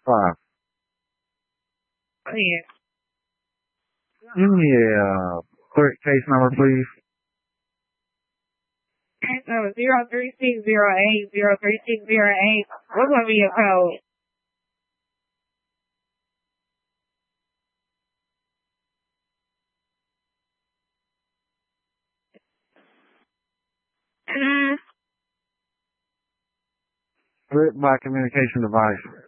5. Yeah. Give me a clear case number, please. So 03608, 03608. What's gonna be your code? Split by communication device.